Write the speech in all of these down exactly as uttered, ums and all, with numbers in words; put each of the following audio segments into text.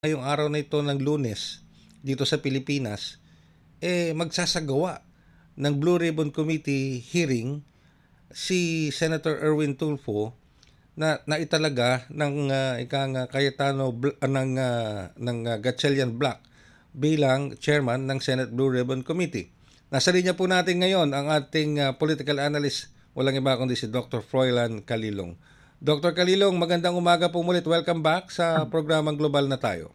ngayong araw na ito ng Lunes dito sa Pilipinas, eh magsasagawa ng Blue Ribbon Committee hearing si Senator Erwin Tulfo na naitalaga ng uh, ikang uh, Cayetano Bl- uh, ng uh, ng uh, Gatchalian Black bilang chairman ng Senate Blue Ribbon Committee. Nasa linya po natin ngayon ang ating uh, political analyst, walang iba kundi si Doctor Froilan Calilong. Doctor Calilong, magandang umaga po ulit. Welcome back sa programang Global na Tayo.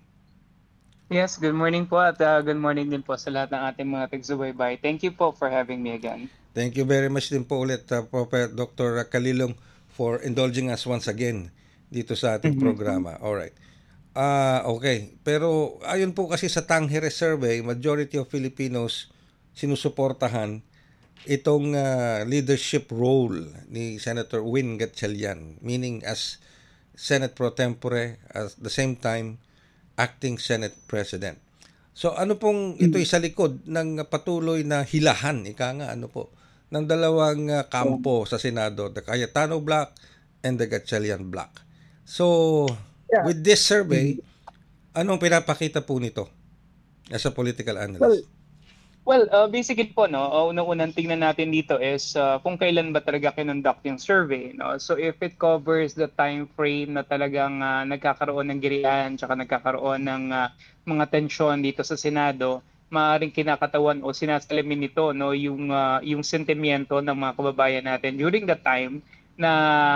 Yes, good morning po at uh, good morning din po sa lahat ng ating mga taga-subaybay. Thank you po for having me again. Thank you very much din po ulit, uh, Prophet Doctor Calilong, for indulging us once again dito sa ating Mm-hmm. programa. Alright. Ah, uh, okay. Pero ayon po kasi sa Tangere survey, majority of Filipinos sinusuportahan itong uh, leadership role ni Senator Win Gatchalian, meaning as Senate pro tempore, at the same time acting Senate President. So ano pong ito sa likod ng patuloy na hilahan, ika nga ano po, ng dalawang uh, kampo sa Senado, the Cayetano Black and the Gatchalian Black. So Yeah. with this survey, anong pinapakita po nito as a political Well, analyst? well uh, basically po, no, uh, unang-unang tingnan natin dito is uh, kung kailan ba talaga kinonduct yung survey. No? So if it covers the time frame na talagang uh, nagkakaroon ng girian tsaka nagkakaroon ng uh, mga tensyon dito sa Senado, maaaring kinakatawan o sinasalamin nito, no, yung, uh, yung sentimiento ng mga kababayan natin during the time na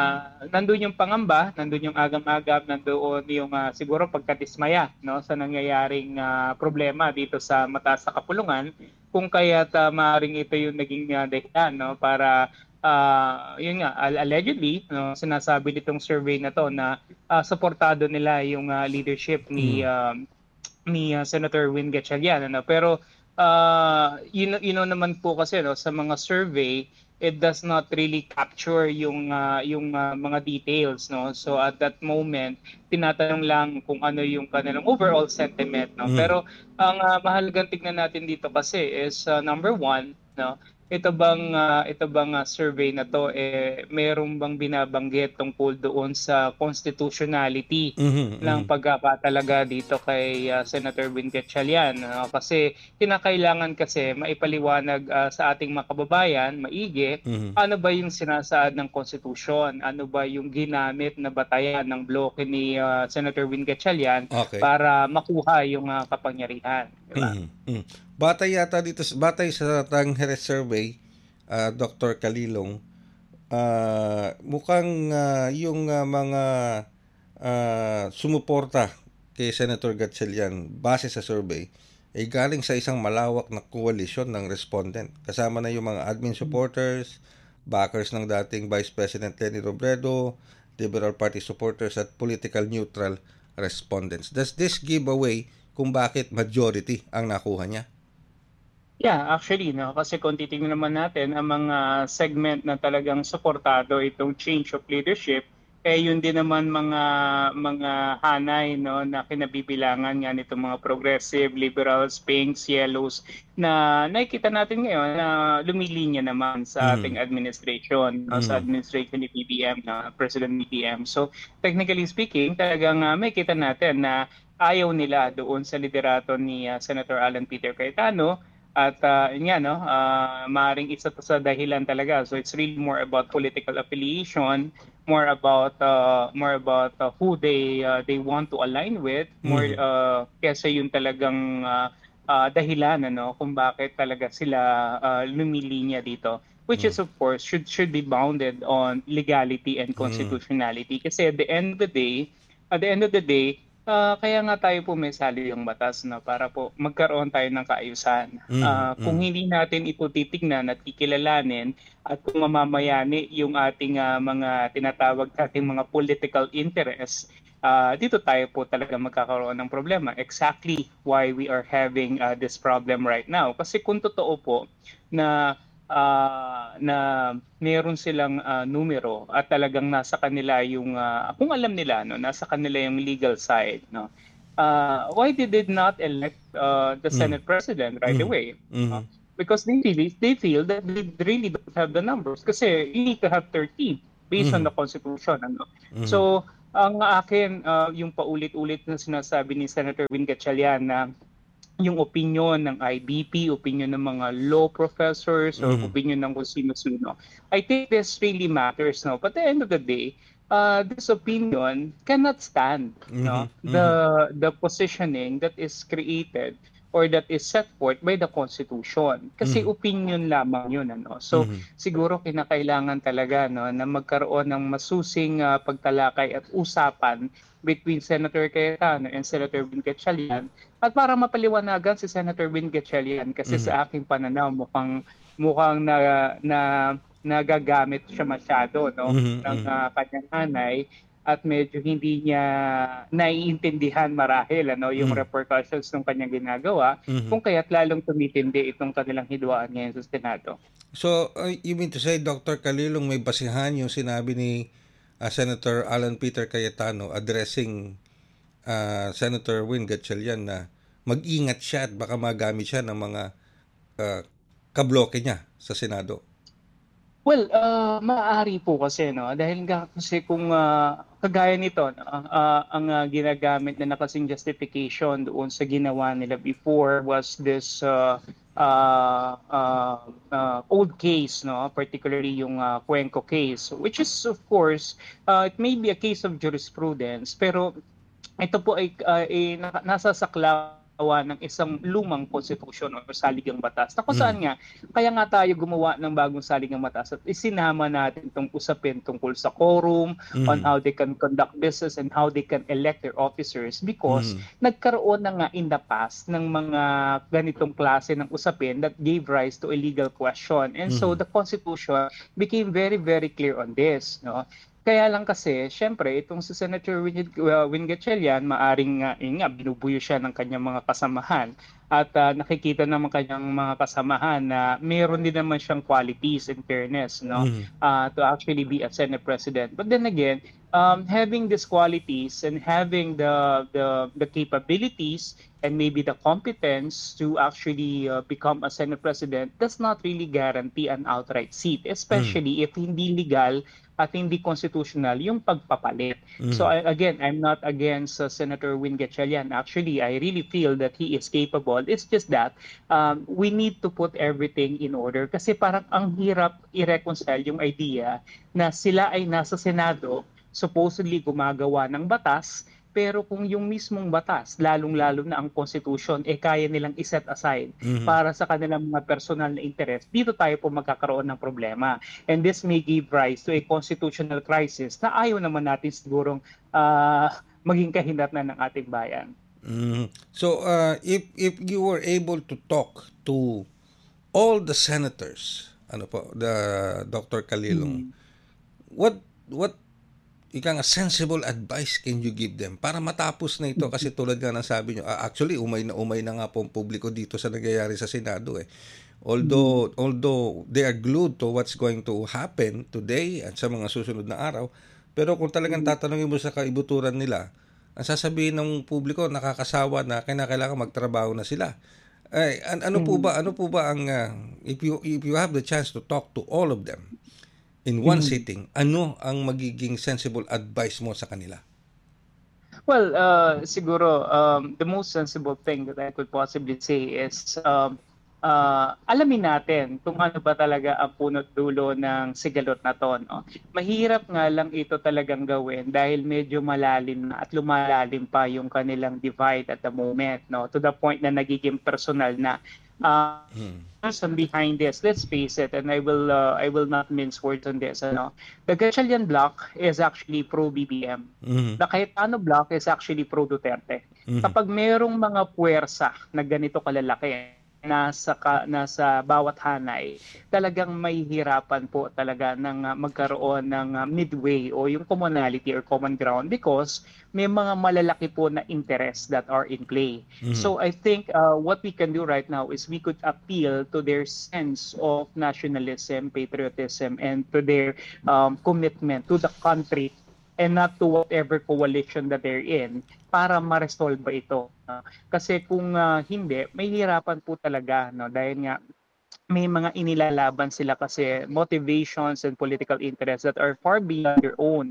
nandun yung pangamba, nandun yung agam-agam, nandoon yung uh, siguro pagkadismaya, no, sa nangyayaring uh, problema dito sa mataas na kapulungan, kung kaya't uh, maaaring ito yung naging uh, dahilan, no, para uh, yun nga, allegedly, no, sinasabi nitong survey na to na uh, suportado nila yung uh, leadership ni Mm. uh, ni uh, Senator Win Gatchalian, ano. Pero uh, you, you know naman po kasi, no, sa mga survey, it does not really capture yung uh, yung uh, mga details, no. So at that moment tinatanong lang kung ano yung kanilang overall sentiment, no. Mm. Pero ang uh, mahalagang tignan natin dito kasi is uh, number one, no, ito bang uh, ito bang uh, survey na to eh mayroong bang binabanggit tungkol doon sa constitutionality Mm-hmm, ng mm-hmm. pagkakatalaga dito kay uh, Senator Win Gatchalian, no? Kasi kinakailangan kasi maipaliwanag uh, sa ating mga kababayan maigi Mm-hmm. ano ba yung sinasaad ng konstitusyon, ano ba yung ginamit na batayan ng bloke ni uh, Senator Win Gatchalian Okay. para makuha yung uh, kapangyarihan, di ba? Mm-hmm. Batay yata dito, batay sa Tangere survey, uh, Doctor Calilong, uh, mukhang uh, yung uh, mga uh, sumuporta kay Senator Gatchalian base sa survey ay galing sa isang malawak na koalisyon ng respondent. Kasama na yung mga admin supporters, backers ng dating Vice President Leni Robredo, Liberal Party supporters at political neutral respondents. Does this give away kung bakit majority ang nakuha niya? Yeah, actually, no, kasi kung titingnan naman natin ang mga segment na talagang suportado itong change of leadership, eh yun din naman mga mga hanay, no, na kinabibilangan nga nitong mga progressive, liberals, pinks, yellows na nakikita natin ngayon na lumilinya naman sa Mm-hmm. ating administration, no, sa Mm-hmm. administration ni B B M, na President B B M. So, technically speaking, talagang uh, makikita natin na ayaw nila doon sa liderato ni uh, Senator Alan Peter Cayetano. At uh, yun nga, no, uh, maaaring isa to sa dahilan talaga. So it's really more about political affiliation, more about uh, more about uh, who they uh, they want to align with, more Mm-hmm. uh, kesa yung talagang uh, uh, dahilan, ano, kung bakit talaga sila uh, lumilinya dito. Which is of course should should be bounded on legality and Mm-hmm. constitutionality. Kasi at the end of the day, at the end of the day, Ah, kaya nga tayo po may yung batas na para po magkaroon tayo ng kaayusan. Ah, kung Mm-hmm. hindi natin ito titignan at kikilalanin at kung mamamayani yung ating ah, mga tinatawag nating mga political interests, ah, dito tayo po talaga magkakaroon ng problema. Exactly why we are having ah, this problem right now. Kasi kung totoo po na ah, na meron silang ah, numero at talagang nasa kanila yung ah, kung alam nila, no, nasa kanila yung legal side, no, uh, why did they not elect uh, the Senate President right Mm-hmm. away? Mm-hmm. Uh, because they really they feel that they really don't have the numbers kasi you need to have thirteen based on Mm-hmm. the constitution, ano. Mm-hmm. So Ang akin, ah, yung paulit-ulit na sinasabi ni Senator Win Gatchalian na yung opinion ng I B P, opinion ng mga law professors, or Mhm. opinion ng kung sino-sino. I think this really matters, no? But at the end of the day, uh, this opinion cannot stand, no? Mhm. Mhm. The the positioning that is created or that is set forth by the Constitution. Kasi Mhm. opinion lamang yun, ano? So, Mhm. siguro kinakailangan talaga, no, na magkaroon ng masusing ah, pagtalakay at usapan between Senator Cayetano and Senator Bin Gatchalian, at para mapaliwanagan si Senator Win Gatchalian, kasi Mhm. sa aking pananaw mukhang mukhang na na nagagamit siya masyado, no, Mhm. ng Mhm. ah, kanyang nanay, at medyo hindi niya naiintindihan marahil, ano, yung Mhm. repercussions ng kanyang ginagawa, Mhm. kung kaya't lalong tumitindi itong kanilang hidwaan ngayon sa Senado. So, uh, you mean to say, Doctor Kalilong, may basihan yung sinabi ni uh, Senator Alan Peter Cayetano addressing uh, Senator Win Gatchalian na mag-ingat siya at baka magamit siya ng mga uh, kabloke niya sa Senado. Well, ah, maaari po kasi, 'no, dahil nga kasi kung, ah, kagaya nito, 'no, ah, ang, ah, ginagamit na na kasing justification doon sa ginawa nila before was this, uh, uh, uh, uh, old case, 'no, particularly yung, ah, Cuenco case, which is of course, uh, it may be a case of jurisprudence, pero ito po ay, ah, eh, naka nasa saklawan ng isang lumang konstitusyon o saligang batas, na kung saan Mhm. nga kaya nga tayo gumawa ng bagong saligang batas at isinama natin itong usapin tungkol sa quorum, on Mhm. how they can conduct business and how they can elect their officers, because Mhm. nagkaroon na nga in the past ng mga ganitong klase ng usapin that gave rise to a legal question. And so Mhm. the Constitution became very, very clear on this, no? Kaya lang kasi, syempre, itong si Senator Win, uh, Win Gatchalian, maaring nga, yun nga, binubuyo siya ng kanyang mga kasamahan. At ah, nakikita naman kanyang mga kasamahan na meron din naman siyang qualities, in fairness, no, Mhm. uh, to actually be a Senate President. But then again, um, having these qualities and having the, the, the capabilities and maybe the competence to actually uh, become a Senate President does not really guarantee an outright seat, Mhm. especially if hindi legal at hindi constitutional yung pagpapalit. So Mhm. I, again, I'm not against uh, Senator Win Gatchalian. Actually, I really feel that he is capable. It's just that um, we need to put everything in order, kasi parang ang hirap i-reconcile yung idea na sila ay nasa Senado, supposedly gumagawa ng batas, pero kung yung mismong batas, lalong-lalo na ang Constitution, eh kaya nilang iset aside Mhm. para sa kanilang mga personal na interest, dito tayo po magkakaroon ng problema. And this may give rise to a constitutional crisis na ayaw naman natin sigurong ah, maging kahinatnan ng ating bayan. Mhm. So, uh, if if you were able to talk to all the senators, ano po, the Doctor Kalilong, Mm. what what ika nga sensible advice can you give them para matapos na ito, kasi tulad nga ng sabi nyo, ah, actually umay na umay na nga po ang publiko dito sa nangyayari sa Senado eh. Mm. Although although they are glued to what's going to happen today at sa mga susunod na araw, pero kung talagang Mm. tatanungin mo sa kaibuturan nila, ang sasabihin ng publiko nakakasawa na kinakailangan magtrabaho na sila. Ay, an- ano po Mm. ba ano po ba ang ah, if you if you have the chance to talk to all of them in one Mm. sitting, ano ang magiging sensible advice mo sa kanila? Well, uh, siguro um, the most sensible thing that I could possibly say is um, uh, alamin natin kung ano ba talaga ang punot dulo ng sigalot na to. No? Mahirap nga lang ito talagang gawin dahil medyo malalim na at lumalalim pa yung kanilang divide at the moment, no? To the point na nagiging personal na. Uh, Hmm. person behind this, let's face it, and I will uh, I will not mince words on this. Ano, the Gatchalian bloc is actually pro B B M. Mhm. The Cayetano bloc is actually pro Duterte. Mhm. Kapag merong mga puwersa na ganito kalalaki nasa ka, nasa bawat hanay, talagang mahihirapan po talaga ng uh, magkaroon ng uh, midway o yung commonality or common ground, because may mga malalaki po na interests that are in play. Mhm. So I think uh, what we can do right now is we could appeal to their sense of nationalism, patriotism, and to their um, commitment to the country, and not to whatever coalition that they're in, para ma-resolve ba ito. Uh, kasi kung uh, hindi, may hirapan po talaga, no, dahil nga may mga inilalaban sila kasi motivations and political interests that are far beyond their own,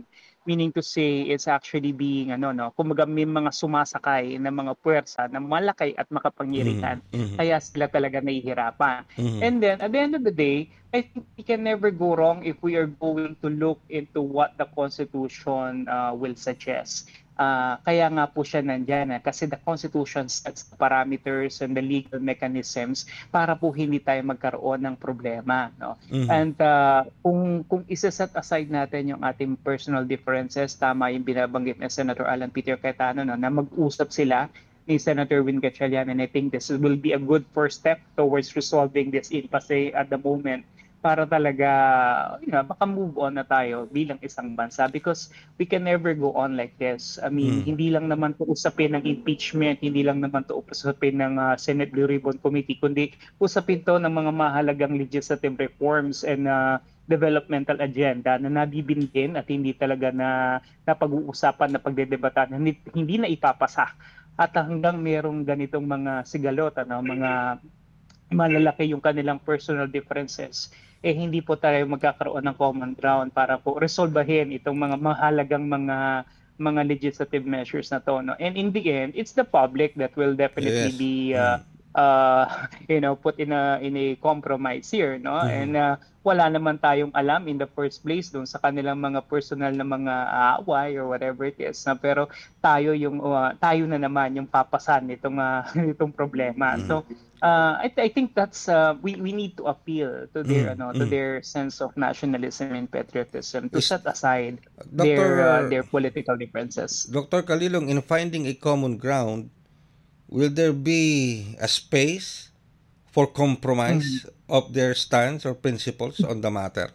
meaning to say it's actually being ano no, kumbaga may mga sumasakay na mga puwersa na malaki at makapangyarihan. Mhm, mhm, Kaya sila talaga nahihirapan. mhm, And then at the end of the day, I think we can never go wrong if we are going to look into what the Constitution uh, will suggest. Uh, kaya nga po siya nandyan eh, kasi the Constitution sets the parameters and the legal mechanisms para po hindi tayo magkaroon ng problema. No? mhm, And uh, kung, kung isa-set aside natin yung ating personal differences, tama yung binabanggit ni Senator Alan Peter Cayetano no, na mag-usap sila ni Senator Win Gatchalian, and I think this will be a good first step towards resolving this impasse at the moment para talaga you know, maka-move on na tayo bilang isang bansa because we can never go on like this. I mean, mhm, hindi lang naman to usapin ng impeachment, hindi lang naman to usapin ng uh, Senate Blue Ribbon Committee, kundi usapin to ng mga mahalagang legislative reforms and uh, developmental agenda na nabibindin at hindi talaga na napag-uusapan, na pagdedebatan, hindi, hindi na ipapasa. At hanggang merong ganitong mga sigalot, ano, mga malalaki yung kanilang personal differences, eh hindi po tayo magkakaroon ng common ground para po resolbahin itong mga mahalagang mga mga legislative measures na to, no? And in the end, it's the public that will definitely yes, be uh, mhm, uh, you know, put in a in a compromise here, no? mhm, And uh, wala naman tayong alam in the first place doon sa kanilang mga personal na mga away or whatever it is, na pero tayo yung uh, tayo na naman yung papasan nitong uh, nitong problema. mhm, So uh, I, I think that's uh, we we need to appeal to their mhm, ano to mhm. their sense of nationalism and patriotism to Is set aside their uh, Doctor their political differences. Doctor Calilong, in finding a common ground, will there be a space for compromise of their stance or principles on the matter?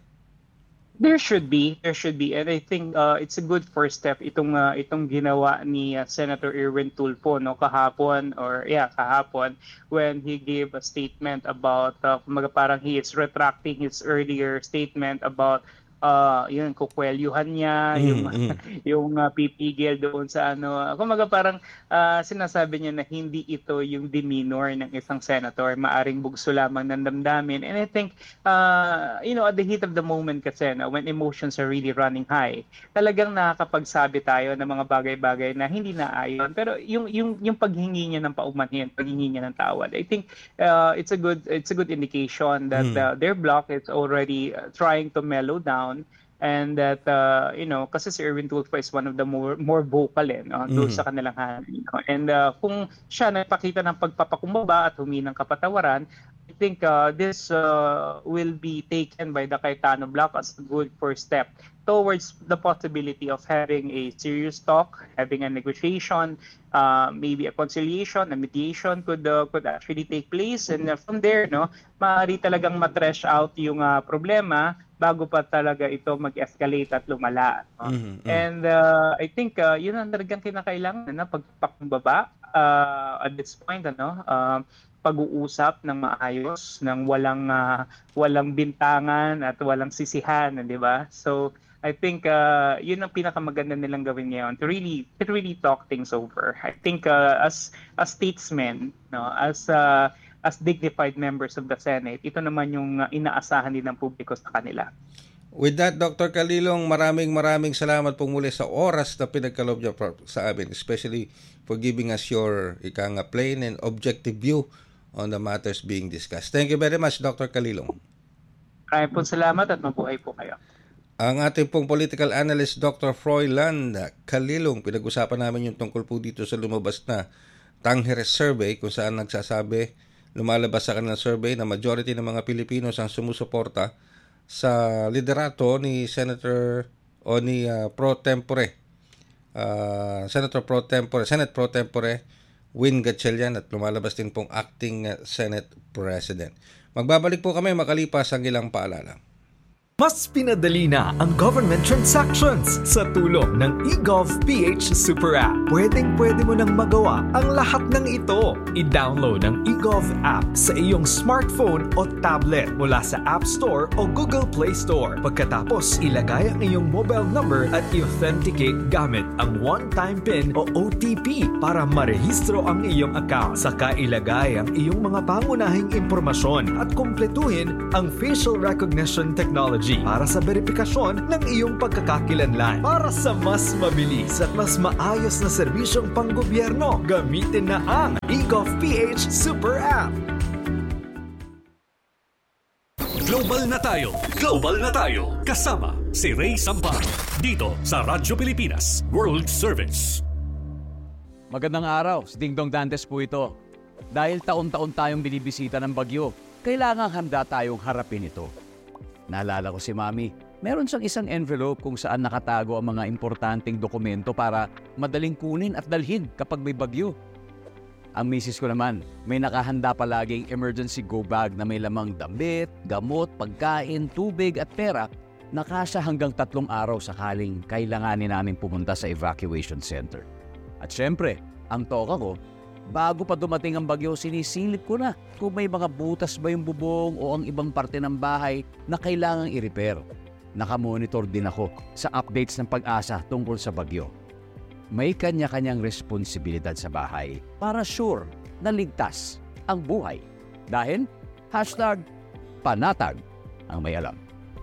There should be, there should be, and I think uh, it's a good first step itong uh, itong ginawa ni uh, Senator Erwin Tulfo no kahapon or yeah kahapon when he gave a statement about uh, kumaga parang he is retracting his earlier statement about uh yun kukwelyuhan niya yung Mhm, mhm, yung uh, pipigil doon sa ano kumaga parang uh, sinasabi niya na hindi ito yung demeanor ng isang senator, maaring bugso lamang ng damdamin. And I think uh, you know at the heat of the moment kasi no, when emotions are really running high, talagang nakakapagsabi tayo ng mga bagay-bagay na hindi naayon, pero yung yung yung paghingi niya ng paumanhin, paghingi niya ng tawad, I think uh, it's a good it's a good indication that mhm, uh, their bloc is already uh, trying to mellow down, and that uh, you know kasi si Erwin Tulfo is one of the more more vocal eh, no, doon mhm. sa kanilang hangin, no? And uh, kung siya nagpakita ng pagpapakumbaba at humingi ng kapatawaran, I think uh, this uh, will be taken by the Cayetano bloc as a good first step towards the possibility of having a serious talk, having a negotiation, uh, maybe a conciliation, a mediation could uh, could actually take place, and uh, from there, no, maaari talagang matresh out yung uh, problema bago pa talaga ito mag-escalate at lumala. No? Mhm, mhm. And uh, I think uh, yun ang talagang kinakailangan na pagpakumbaba uh, at this point, ano, uh, pag-uusap ng maayos, ng walang uh, walang bintangan at walang sisihan, di ba? So I think uh, yun ang pinakamaganda nilang gawin ngayon, to really to really talk things over. I think uh, as as statesmen, no, as uh, as dignified members of the Senate, ito naman yung uh, inaasahan din ng publiko sa kanila. With that, Doctor Calilong, maraming maraming salamat po muli sa oras na pinagkaloob niyo sa amin, especially for giving us your ika nga plain and objective view on the matters being discussed. Thank you very much, Doctor Calilong. Maraming po salamat at mabuhay po kayo. Ang ating pong political analyst, Doctor Froilan Calilong, pinag-usapan namin yung tungkol po dito sa lumabas na Tangheres Survey, kung saan nagsasabi, lumalabas sa kanilang survey na majority ng mga Pilipinos ang sumusuporta sa liderato ni Senator o ni uh, Pro Tempore, uh, Senator Pro Tempore, Senate Pro Tempore, Win Gatchalian, at lumalabas din pong acting uh, Senate President. Magbabalik po kami makalipas ang ilang paalala. Mas pinadali na ang government transactions sa tulong ng eGovPH Super App. Pwedeng-pwede mo nang magawa ang lahat ng ito. I-download ang eGov app sa iyong smartphone o tablet mula sa App Store o Google Play Store. Pagkatapos, ilagay ang iyong mobile number at i-authenticate gamit ang one-time PIN o O T P para marehistro ang iyong account. Saka ilagay ang iyong mga pangunahing impormasyon at kumpletuhin ang facial recognition technology technology para sa verifikasyon ng iyong pagkakakilanlan. Para sa mas mabilis at mas maayos na serbisyong panggobyerno, gamitin na ang eGovPH Super App. Global na tayo, global na tayo. Kasama si Ray Sampar dito sa Radyo Pilipinas World Service. Magandang araw, si Ding Dong Dantes po ito. Dahil taon-taon tayong binibisita ng bagyo, kailangan handa tayong harapin ito. Naalala ko si Mami, meron siyang isang envelope kung saan nakatago ang mga importanteng dokumento para madaling kunin at dalhin kapag may bagyo. Ang misis ko naman, may nakahanda palaging emergency go bag na may lamang damit, gamot, pagkain, tubig at pera na kasya hanggang tatlong araw sakaling kailanganin namin pumunta sa evacuation center. At syempre, ang toka ko, bago pa dumating ang bagyo, sinisilip ko na kung may mga butas ba yung bubong o ang ibang parte ng bahay na kailangang i-repair. Nakamonitor din ako sa updates ng Pag-asa tungkol sa bagyo. May kanya-kanyang responsibilidad sa bahay para sure na ligtas ang buhay. Dahil hashtag panatag ang may alam.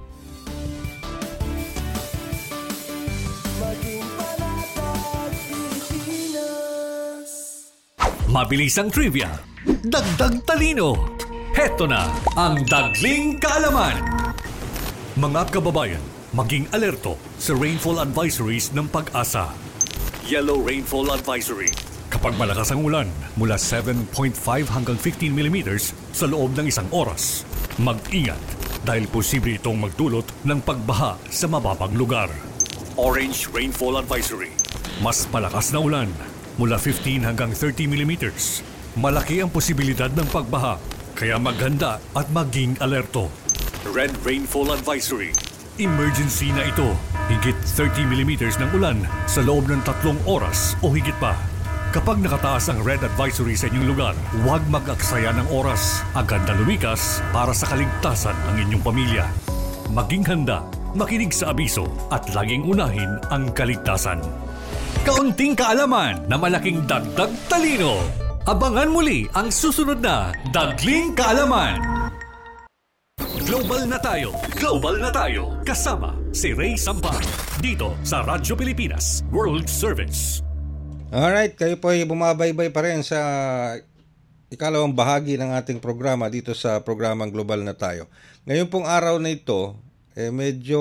Mabilis ang trivia, dagdag talino. Heto na ang Dagling Kaalaman. Mga kababayan, maging alerto sa rainfall advisories ng Pag-asa. Yellow Rainfall Advisory. Kapag malakas ang ulan, mula seven point five hanggang fifteen millimeters sa loob ng isang oras. Mag-ingat dahil posible itong magdulot ng pagbaha sa mababang lugar. Orange Rainfall Advisory. Mas malakas na ulan, mula fifteen hanggang thirty millimeters. Malaki ang posibilidad ng pagbaha, kaya maghanda at maging alerto. Red Rainfall Advisory. Emergency na ito. Higit thirty millimeters ng ulan sa loob ng tatlong oras o higit pa. Kapag nakataas ang red advisory sa inyong lugar, huwag mag-aksaya ng oras. Agad na lumikas para sa kaligtasan ng inyong pamilya. Maging handa, makinig sa abiso at laging unahin ang kaligtasan. Kaunting kaalaman na malaking dagdag talino. Abangan muli ang susunod na Dagling Kaalaman. Global na tayo, global na tayo. Kasama si Ray Sampar dito sa Radyo Pilipinas World Service. Alright, kayo po ay bumabaybay pa rin sa ikalawang bahagi ng ating programa dito sa programang Global na Tayo. Ngayon pong araw na ito, eh, medyo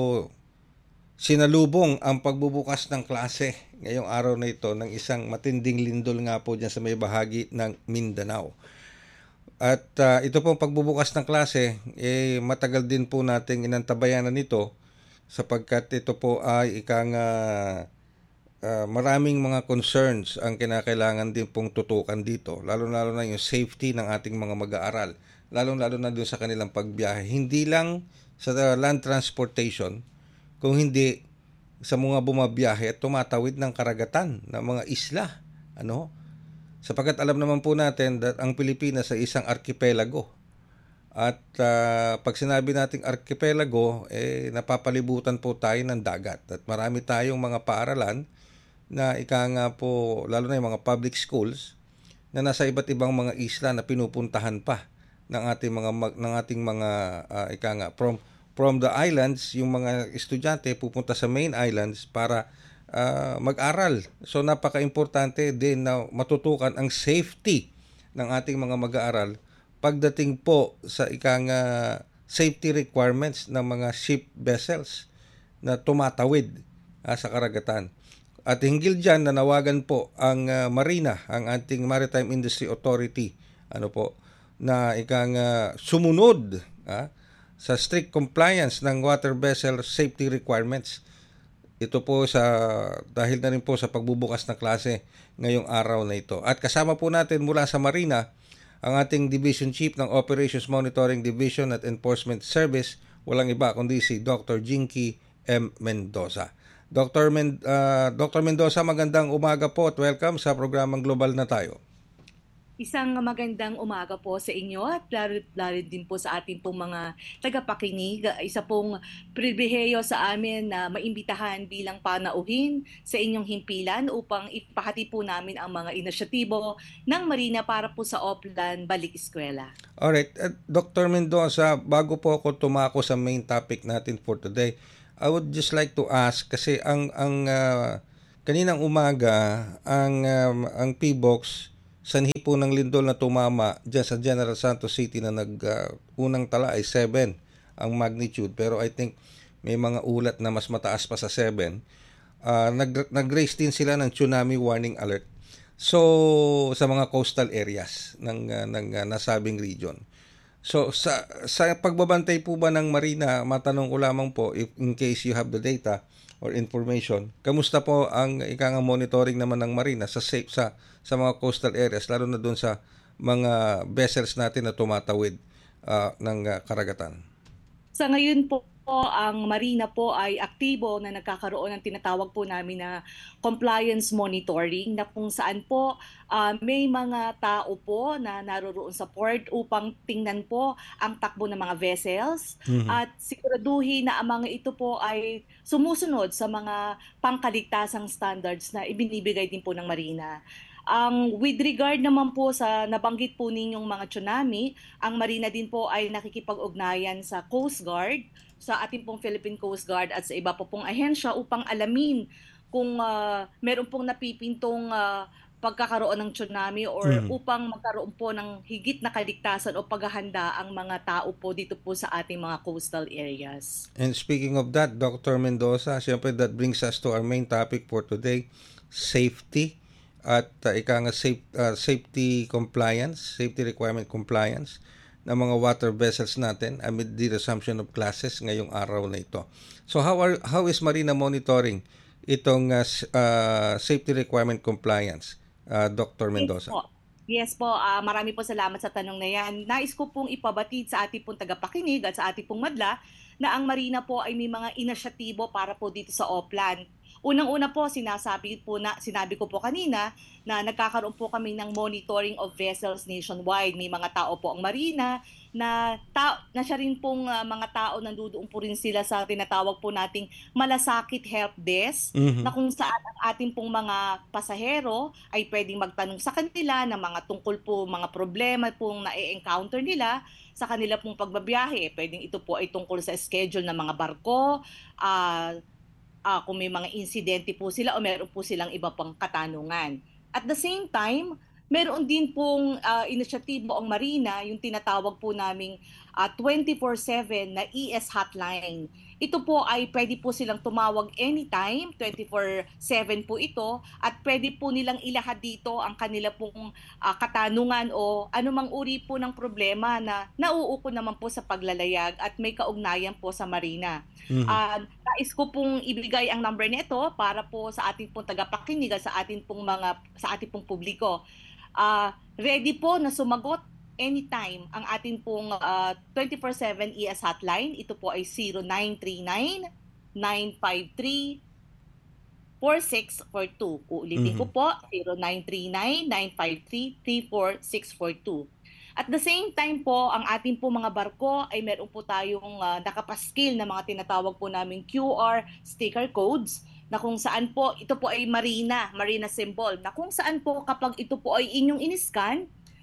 sinalubong ang pagbubukas ng klase ngayong araw na ito ng isang matinding lindol nga po dyan sa may bahagi ng Mindanao. At uh, ito pong pagbubukas ng klase, eh, matagal din po nating inantabayanan nito sapagkat ito po ay ikang uh, uh, maraming mga concerns ang kinakailangan din pong tutukan dito. Lalo-lalo na yung safety ng ating mga mag-aaral. Lalo-lalo na doon sa kanilang pagbiyahe. Hindi lang sa uh, land transportation, kung hindi sa mga bumabiyahe at tumatawid ng karagatan ng mga isla. Ano? Sapagkat alam naman po natin that ang Pilipinas ay isang archipelago. At uh, pag sinabi nating archipelago, eh, napapalibutan po tayo ng dagat. At marami tayong mga paaralan na ika nga po, lalo na yung mga public schools, na nasa iba't ibang mga isla na pinupuntahan pa ng ating mga, ng ating mga uh, ika nga, from, from the islands, yung mga estudyante pupunta sa main islands para Uh, mag-aral. So napaka-importante din na matutukan ang safety ng ating mga mag-aaral pagdating po sa ikang uh, safety requirements ng mga ship vessels na tumatawid uh, sa karagatan. At hinggil dyan, nanawagan po ang uh, Marina, ang ating Maritime Industry Authority, ano po, na ikang uh, sumunod uh, sa strict compliance ng water vessel safety requirements. Ito po sa dahil na rin po sa pagbubukas ng klase ngayong araw na ito. At kasama po natin mula sa Marina ang ating Division Chief ng Operations Monitoring Division at Enforcement Service, walang iba kundi si Doctor Jinky M. Mendoza. Doctor Men, uh, Doctor Mendoza, magandang umaga po at welcome sa programang Global na Tayo. Isang magandang umaga po sa inyo at lalo, lalo din po sa ating pong mga tagapakinig. Isa pong pribilehiyo sa amin na maimbitahan bilang panauhin sa inyong himpilan upang ipahati po namin ang mga inisyatibo ng Marina para po sa Oplan Balik Eskwela. Alright, uh, Doctor Mendoza, bago po ako tumako sa main topic natin for today, I would just like to ask kasi ang ang uh, kaninang umaga ang um, ang P B O X sanhi po ng lindol na tumama dyan sa General Santos City na nag uh, unang tala ay seven ang magnitude, pero I think may mga ulat na mas mataas pa sa seven. Uh, nag nag-raise din sila ng tsunami warning alert. So sa mga coastal areas ng uh, ng uh, nasabing region. So sa sa pagbabantay po ba ng Marina, matanong ko lamang po, if in case you have the data or information, kamusta po ang ikang monitoring naman ng Marina sa safe sa sa mga coastal areas, lalo na doon sa mga vessels natin na tumatawid uh, ng uh, karagatan? Sa ngayon po, ang Marina po ay aktibo na nagkakaroon ng tinatawag po namin na compliance monitoring, na kung saan po uh, may mga tao po na naroroon sa port upang tingnan po ang takbo ng mga vessels, mm-hmm. at siguraduhin na ang mga ito po ay sumusunod sa mga pangkaligtasang standards na ibinibigay din po ng Marina. Ang um, with regard naman po sa nabanggit po ninyong mga tsunami, ang Marina din po ay nakikipag-ugnayan sa Coast Guard, sa ating pong Philippine Coast Guard at sa iba po pong ahensya upang alamin kung uh, meron pong napipintong uh, pagkakaroon ng tsunami or mm. upang magkaroon po ng higit na kaligtasan o paghahanda ang mga tao po dito po sa ating mga coastal areas. And speaking of that, Doctor Mendoza, siyempre that brings us to our main topic for today, safety at uh, ika nga safe, uh, safety compliance, safety requirement compliance ng mga water vessels natin amid the resumption of classes ngayong araw na ito. So how are how is Marina monitoring itong uh, uh, safety requirement compliance, uh, Doctor Mendoza? Yes po, yes po. Uh, marami po salamat sa tanong na yan. Nais ko pong ipabatid sa ating pong tagapakinig at sa ating pong madla na ang Marina po ay may mga inisyatibo para po dito sa Oplan. Unang-una po, sinasabi po na, sinabi ko po kanina na nagkakaroon po kami ng monitoring of vessels nationwide. May mga tao po ang Marina na, ta- na siya rin pong uh, mga tao, nandoon po rin sila sa tinatawag po nating malasakit help desk, mm-hmm. na kung saan ang ating pong mga pasahero ay pwedeng magtanong sa kanila ng mga tungkol po mga problema pong na-encounter nila sa kanila pong pagbabiyahe. Pwedeng ito po ay tungkol sa schedule ng mga barko, ah, uh, Uh, kung may mga insidente po sila o meron po silang iba pang katanungan. At the same time, meron din pong uh, inisyatibo ang Marina, yung tinatawag po naming uh, twenty-four seven na E S hotline. Ito po ay pwede po silang tumawag anytime, twenty-four seven po ito, at pwede po nilang ilahad dito ang kanila pong uh, katanungan o anumang uri po ng problema na nauuko naman po sa paglalayag at may kaugnayan po sa Marina. Mm-hmm. Uh, nais ko pong ibigay ang number nito para po sa ating pong tagapakinig at sa ating pong mga sa ating pong publiko. Uh, ready po na sumagot anytime ang ating pong uh, twenty-four seven E S hotline. Ito po ay zero nine three nine, nine five three, four six four two. Uulitin mm-hmm. ko po, zero nine three nine, nine five three, three four six four two. At the same time po, ang ating po mga barko ay meron po tayong uh, nakapaskil na mga tinatawag po namin Q R sticker codes, na kung saan po, ito po ay Marina, Marina symbol, na kung saan po kapag ito po ay inyong iniscan,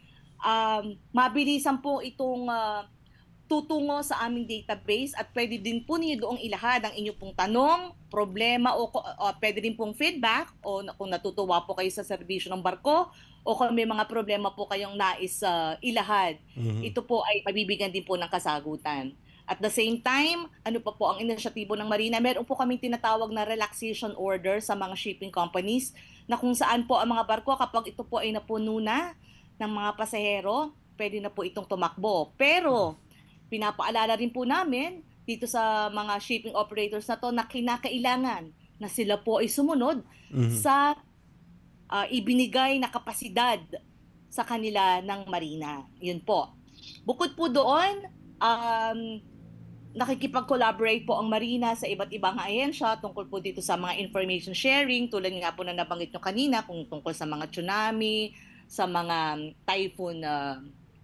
um, mabilisan po itong uh, tutungo sa aming database at pwede din po niyo doong ilahad ang inyong pong tanong, problema o, o pwede din pong feedback o kung natutuwa po kayo sa serbisyo ng barko o kung may mga problema po kayong nais uh, ilahad. Mm-hmm. Ito po ay mabibigyan din po ng kasagutan. At the same time, ano pa po ang inisyatibo ng Marina? Meron po kaming tinatawag na relaxation order sa mga shipping companies na kung saan po ang mga barko kapag ito po ay napuno na ng mga pasahero, pwede na po itong tumakbo. Pero pinapaalala rin po namin dito sa mga shipping operators na to na kinakailangan na sila po ay sumunod mm-hmm. sa uh, ibinigay na kapasidad sa kanila ng Marina. Yun po. Bukod po doon, um, nakikipag-collaborate po ang Marina sa iba't ibang ahensya tungkol po dito sa mga information sharing, tulad nga po na nabanggit nyo kanina kung tungkol sa mga tsunami, sa mga typhoon uh,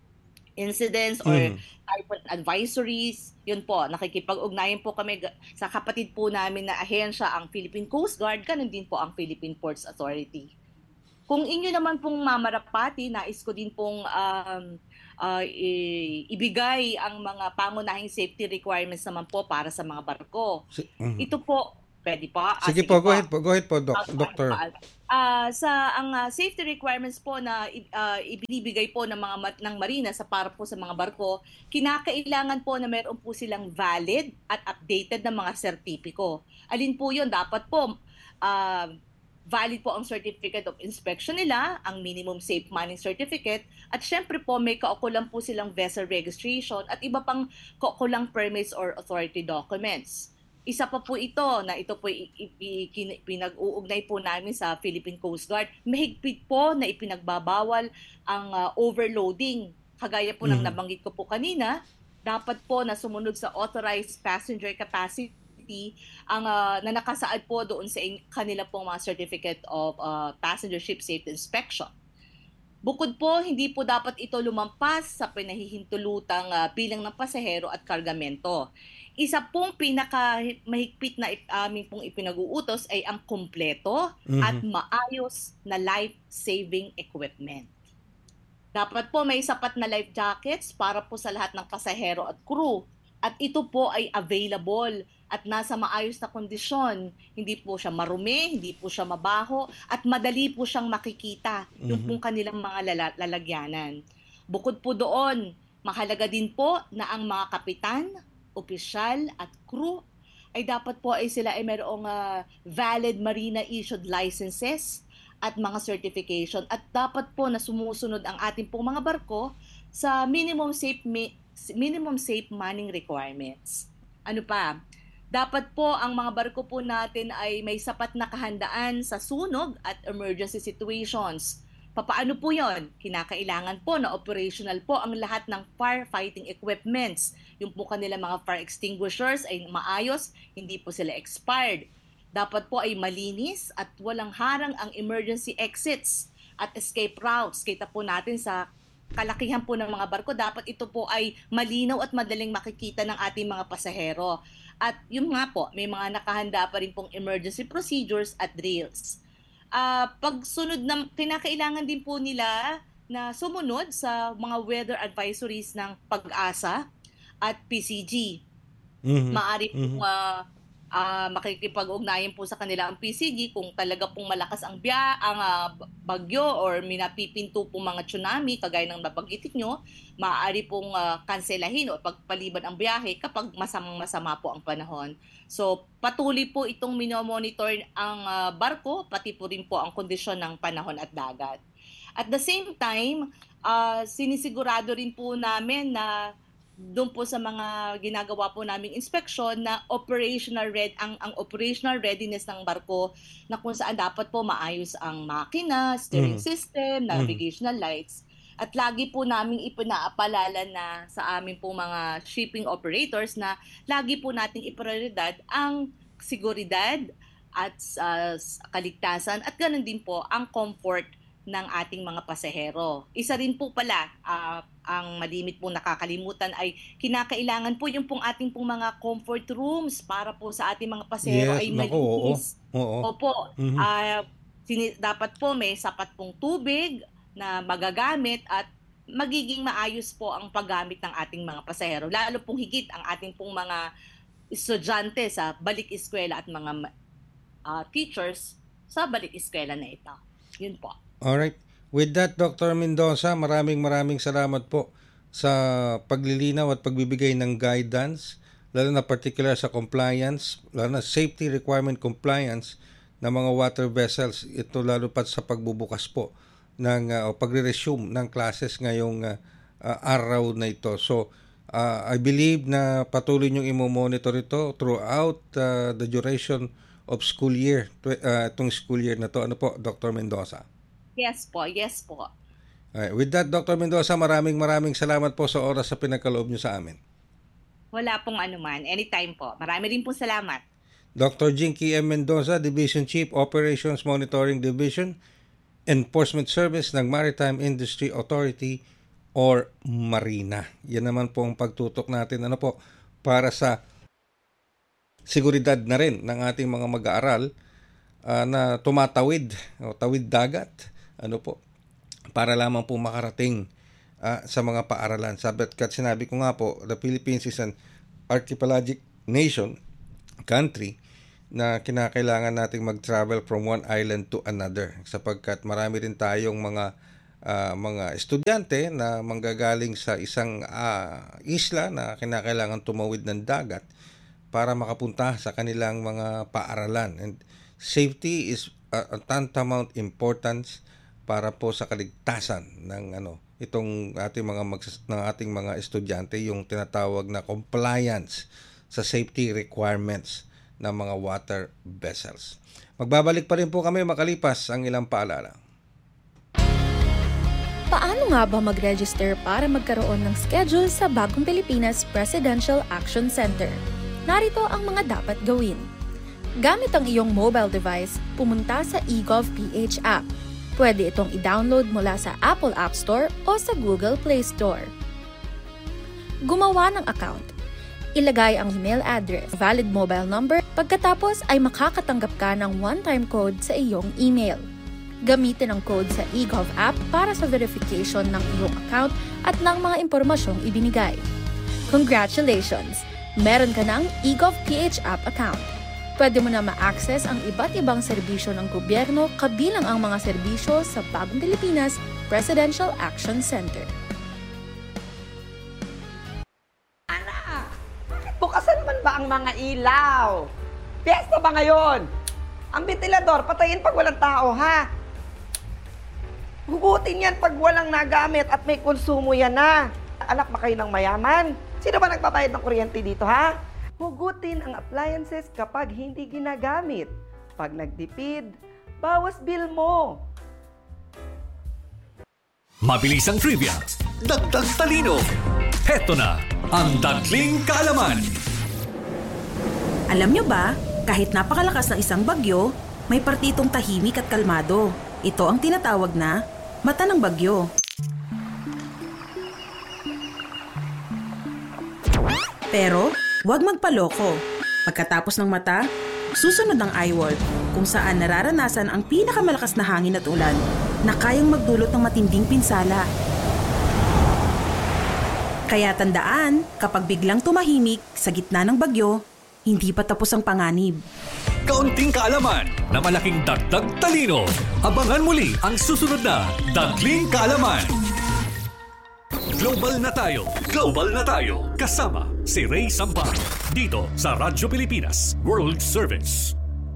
incidents or Mhm. typhoon advisories. Yun po, nakikipag-ugnayan po kami ga- sa kapatid po namin na ahensya, ang Philippine Coast Guard, ganun din po ang Philippine Ports Authority. Kung inyo naman pong mamarapati, nais ko din pong um, uh, i- ibigay ang mga pangunahing safety requirements naman po para sa mga barko. Si- mhm. Ito po, pwede pa? Ah, Sige po, go ahead po. Go ahead po, doc, Ah, doctor. ah, sa ang ah, safety requirements po na i- ah, ibinibigay po ng mga ma- ng marina sa para po sa mga barko, kinakailangan po na meron po silang valid at updated na mga sertipiko. Alin po 'yon? Dapat po ah, valid po ang certificate of inspection nila, ang minimum safe manning certificate, at syempre po may kaukulang po silang vessel registration at iba pang kaukulang permits or authority documents. Isa pa po ito na ito po i- i- i- pinag-uugnay po namin sa Philippine Coast Guard. Mahigpit po na ipinagbabawal ang ah, overloading. Kagaya po ng Mhm. nabanggit ko po kanina, dapat po na sumunod sa authorized passenger capacity ang ah, na nakasaad po doon sa in- kanila pong mga certificate of ah, passenger ship safety inspection. Bukod po, hindi po dapat ito lumampas sa pinahihintulutang ah, bilang ng pasahero at kargamento. Isa pong pinaka mahigpit na ip- aming pong ipinag-uutos ay ang kumpleto at Mhm. maayos na life-saving equipment. Dapat po may sapat na life jackets para po sa lahat ng pasahero at crew. At ito po ay available at nasa maayos na kondisyon. Hindi po siya marumi, hindi po siya mabaho, at madali po siyang makikita yung Mhm. pong kanilang mga lala- lalagyanan. Bukod po doon, mahalaga din po na ang mga kapitan, opisyal at crew ay dapat po ay sila ay mayroong ah, valid marina issued licenses at mga certification, at dapat po na sumusunod ang ating pong mga barko sa minimum safe mi- minimum safe manning requirements. Ano pa? Dapat po ang mga barko po natin ay may sapat na kahandaan sa sunog at emergency situations. Papaano po yon? Kinakailangan po na operational po ang lahat ng firefighting equipments. Yung po kanila mga fire extinguishers ay maayos, hindi po sila expired. Dapat po ay malinis at walang harang ang emergency exits at escape routes. Kita po natin sa kalakihan po ng mga barko, dapat ito po ay malinaw at madaling makikita ng ating mga pasahero. At yung nga po, may mga nakahanda pa rin pong emergency procedures at drills. Ah, pagsunod na kinakailangan din po nila na sumunod sa mga weather advisories ng Pag-asa at P C G. Mhm. Maaari Mhm. pong ah, ah, makikipag-ugnayan po sa kanila ang P C G kung talaga pong malakas ang biya, ang ah, bagyo or may napipinto pong mga tsunami kagaya ng nabanggitin nyo, maaari pong ah, kanselahin o pagpaliban ang biyahe kapag masamang masama po ang panahon. So patuloy po itong minomonitor ang ah, barko, pati po rin po ang kondisyon ng panahon at dagat. At the same time, ah, sinisigurado rin po namin na doon po sa mga ginagawa po naming inspeksyon na operational red ang ang operational readiness ng barko, na kung saan dapat po maayos ang makina, steering Mhm. system, navigational lights. At lagi po naming ipinaapalala na sa amin po mga shipping operators na lagi po nating iprioridad ang seguridad at ah, kaligtasan, at ganoon din po ang comfort ng ating mga pasahero. Isa rin po pala, ah, ang malimit pong nakakalimutan ay kinakailangan po yung pong ating pong mga comfort rooms para po sa ating mga pasahero Yes, ay naku, oo. malinis. Oo. Opo, Mhm. ah, sini- dapat po may sapat pong tubig na magagamit at magiging maayos po ang paggamit ng ating mga pasahero. Lalo pong higit ang ating pong mga estudyante sa balik eskwela at mga ah, teachers sa balik eskwela na ito. Yun po. Alright. With that, Doctor Mendoza, maraming maraming salamat po sa paglilinaw at pagbibigay ng guidance, lalo na particular sa compliance, lalo na safety requirement compliance ng mga water vessels. Ito lalo pa sa pagbubukas po ng uh, o pagre-resume ng classes ngayong uh, uh, araw na ito. So, uh, I believe na patuloy niyong imo-monitor ito throughout uh, the duration of school year, uh, itong school year na to. Ano po, Doctor Mendoza? Yes po, yes po. Alright. With that, Doctor Mendoza, maraming maraming salamat po sa oras sa pinagkaloob niyo sa amin. Wala pong anuman. Anytime po. Marami rin po salamat. Doctor Jinky M. Mendoza, Division Chief, Operations Monitoring Division, Enforcement Service ng Maritime Industry Authority or Marina. Yan naman po ang pagtutok natin ano po para sa seguridad na rin ng ating mga mag-aaral uh, na tumatawid o tawid dagat ano po para lamang po makarating uh, sa mga paaralan. Sabat kat sinabi ko nga po, the Philippines is an archipelagic nation, country, na kinakailangan nating mag-travel from one island to another sapagkat marami rin tayong mga uh, mga estudyante na manggagaling sa isang uh, isla na kinakailangan tumawid ng dagat para makapunta sa kanilang mga paaralan. And safety is a, a tantamount importance para po sa kaligtasan ng ano itong ating mga magsas- ng ating mga estudyante, yung tinatawag na compliance sa safety requirements ng mga water vessels. Magbabalik pa rin po kami makalipas ang ilang paalala. Paano nga ba mag-register para magkaroon ng schedule sa Bagong Pilipinas Presidential Action Center? Narito ang mga dapat gawin. Gamit ang iyong mobile device, pumunta sa eGovPH app. Pwede itong i-download mula sa Apple App Store o sa Google Play Store. Gumawa ng account. Ilagay ang email address, valid mobile number, pagkatapos ay makakatanggap ka ng one-time code sa iyong email. Gamitin ang code sa eGov app para sa verification ng iyong account at ng mga impormasyong ibinigay. Congratulations! Meron ka ng eGovPH app account. Pwede mo na ma-access ang iba't ibang serbisyo ng gobyerno kabilang ang mga serbisyo sa Bagong Pilipinas Presidential Action Center. Bukasan naman ba ang mga ilaw? Piyesta ba ngayon? Ang ventilador, patayin pag walang tao, ha? Hugutin yan pag walang nagamit at may konsumo yan na. Anak ba kayo ng mayaman? Sino ba nagbabayad ng kuryente dito, ha? Hugutin ang appliances kapag hindi ginagamit. Pag nagtipid, bawas bill mo. Mabilis ang trivia, dagdag talino. Heto na ang Dagling Kaalaman. Alam nyo ba, kahit napakalakas ng isang bagyo, may partitong tahimik at kalmado. Ito ang tinatawag na mata ng bagyo. Pero, huwag magpaloko. Pagkatapos ng mata, susunod ang eye wall, kung saan nararanasan ang pinakamalakas na hangin at ulan na kayang magdulot ng matinding pinsala. Kaya tandaan, kapag biglang tumahimik sa gitna ng bagyo, hindi pa tapos ang panganib. Kaunting kaalaman na malaking dagdag talino. Abangan muli ang susunod na Dagling Kaalaman. Global na tayo, global na tayo. Kasama si Ray Sampa dito sa Radyo Pilipinas World Service.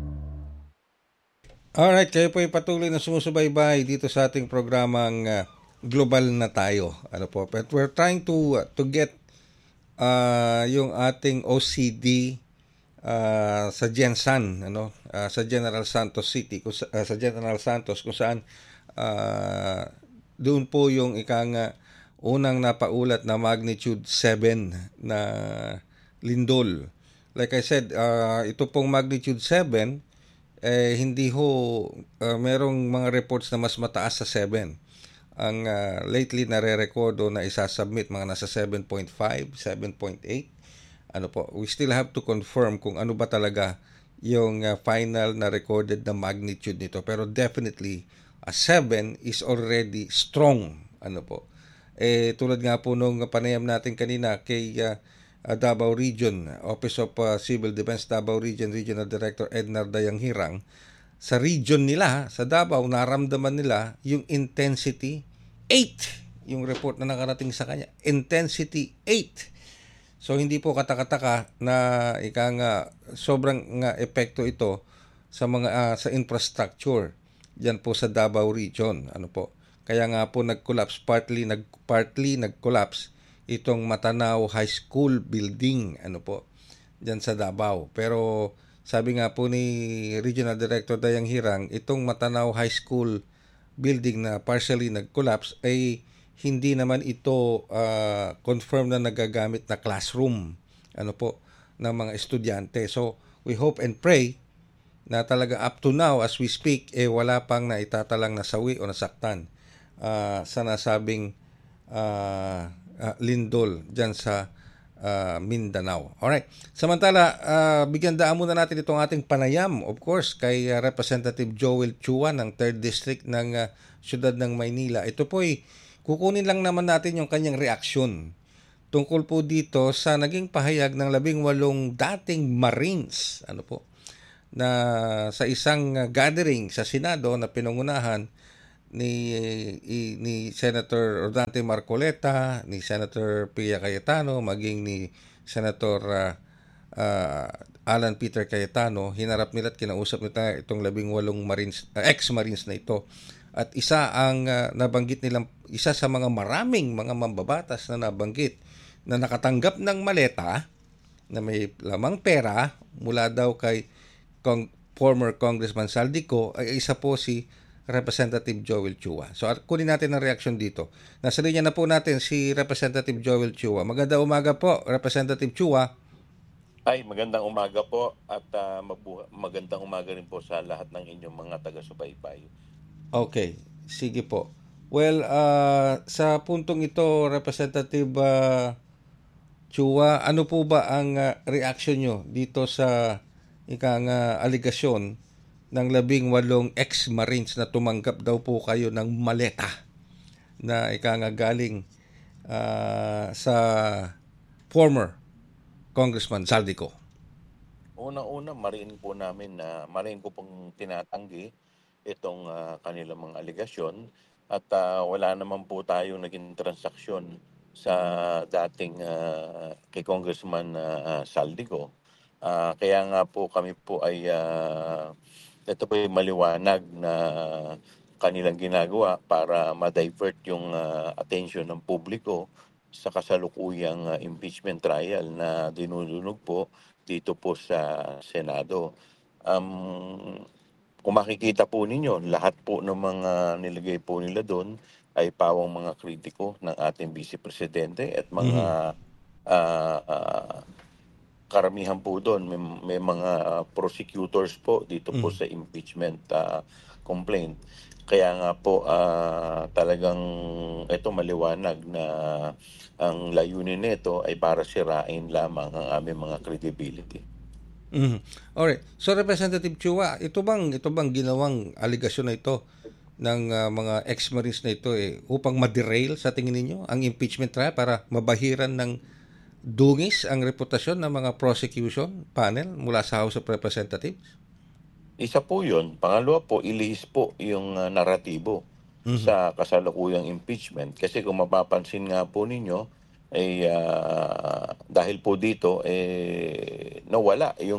Alright, kayo po ay patuloy na sumusubaybay dito sa ating programang uh, Global na tayo. Ano po? But we're trying to uh, to get uh, yung ating O C D uh, sa Gensan, ano, uh, sa General Santos City, kung, uh, sa General Santos kung saan uh, doon po yung ikang uh, unang napaulat na magnitude seven na lindol. Like I said, uh, ito pong magnitude seven, eh, hindi ho uh, merong mga reports na mas mataas sa seven. Ang uh, lately nare-recordo na isasubmit mga nasa seven point five, seven point eight. Ano po, we still have to confirm kung ano ba talaga yung uh, final na recorded na magnitude nito. Pero definitely, a seven is already strong. Ano po. Eh, tulad nga po nung panayam natin kanina kay uh, uh, Davao Region, Office of uh, Civil Defense Davao Region, Regional Director Ednar Dayanghirang, sa region nila, sa Davao, naramdaman nila yung intensity eight, yung report na nakarating sa kanya, intensity eight. So, hindi po katakataka na ika nga, sobrang nga epekto ito sa mga uh, sa infrastructure diyan po sa Davao Region. Ano po? Kaya nga po nag-collapse, partly, nag, partly nag-collapse itong Matanao High School building, ano po, dyan sa Davao. Pero sabi nga po ni Regional Director Dayanghirang, itong Matanao High School building na partially nag-collapse ay hindi naman ito uh, confirmed na nagagamit na classroom, ano po, ng mga estudyante. So, we hope and pray na talaga up to now as we speak eh wala pang naitatalang nasawi o nasaktan uh, sa nasabing uh, uh, lindol dyan sa uh, Mindanao. Alright. Samantala, uh, bigyan daan muna natin itong ating panayam, of course, kay uh, Representative Joel Chua ng third District ng uh, Siyudad ng Maynila. Ito po ay kukunin lang naman natin yung kanyang reaksyon tungkol po dito sa naging pahayag ng labing walong dating Marines. Ano po? Na sa isang uh, gathering sa Senado na pinangunahan ni i, ni Senator Rodante Marcoleta, ni Senator Pia Cayetano, maging ni Senator uh, uh, Alan Peter Cayetano, hinarap nila at kinausap nila itong labing walong Marines, uh, ex-Marines na ito. At isa ang uh, nabanggit nilang, isa sa mga maraming mga mambabatas na nabanggit na nakatanggap ng maleta na may lamang pera mula daw kay Kong, former Congressman Saldico, ay isa po si Representative Joel Chua. So kunin natin ang reaksyon dito. Nasa linya na po natin si Representative Joel Chua. Magandang umaga po, Representative Chua. Ay, magandang umaga po at uh, mabuha, magandang umaga rin po sa lahat ng inyong mga taga-subaybay. Okay, sige po. Well, uh, sa puntong ito, Representative uh, Chua, ano po ba ang uh, reaksyon nyo dito sa ikang uh, aligasyon ng labing walong ex-Marines na tumanggap daw po kayo ng maleta na ikang galing uh, sa former Congressman Saldico? Una-una, Marine po namin na Marine ko pong tinatanggi itong uh, kanilang mga aligasyon at uh, wala naman po tayong naging transaksyon sa dating uh, kay Congressman uh, Saldico. Uh, kaya nga po kami po ay uh, ito po yung maliwanag na kanilang ginagawa para ma-divert yung uh, attention ng publiko sa kasalukuyang uh, impeachment trial na dinudunog po dito po sa Senado. Um, kung makikita po ninyo, lahat po ng mga nilagay po nila doon ay pawang mga kritiko ng ating Vice Presidente at mga mm-hmm. uh, uh, karamihan po doon, may, may mga uh, prosecutors po dito mm. po sa impeachment uh, complaint. Kaya nga po uh, talagang ito maliwanag na ang layunin nito ay para sirain lamang ang aming mga credibility. Mm-hmm. Alright. So Representative Chua, ito bang ito bang ginawang aligasyon na ito ng uh, mga ex-Marines na ito eh, upang ma-derail sa tingin ninyo ang impeachment trial para mabahiran ng dungis ang reputasyon ng mga prosecution panel mula sa House of Representatives? Isa po yun. Pangalawa po, ilihis po yung uh, naratibo mm-hmm. sa kasalukuyang impeachment. Kasi kung mapapansin nga po ninyo, ay uh, dahil po dito, eh, nawala yung